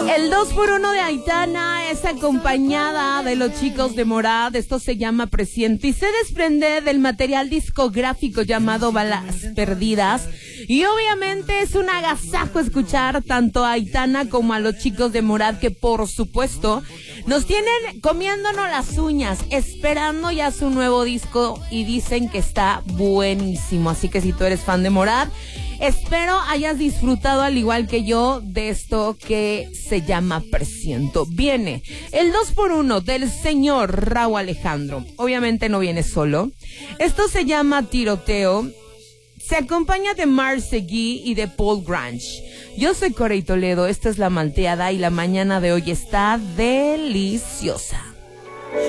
El 2x1 de Aitana es acompañada de los chicos de Morad. Esto se llama Presiento y se desprende del material discográfico llamado Balas Perdidas. Y obviamente es un agasajo escuchar tanto a Aitana como a los chicos de Morad, que por supuesto nos tienen comiéndonos las uñas, esperando ya su nuevo disco y dicen que está buenísimo. Así que si tú eres fan de Morad, espero hayas disfrutado al igual que yo de esto que se llama Presiento. Viene el 2x1 del señor Rauw Alejandro. Obviamente no viene solo. Esto se llama Tiroteo. Se acompaña de Marseguí y de Paul Grange. Yo soy Corey Toledo, esta es La Malteada y la mañana de hoy está deliciosa.